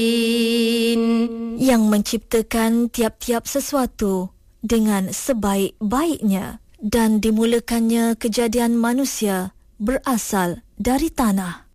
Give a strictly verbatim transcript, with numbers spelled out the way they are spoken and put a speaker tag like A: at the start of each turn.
A: yang menciptakan tiap-tiap sesuatu dengan sebaik-baiknya dan dimulakannya kejadian manusia berasal dari tanah.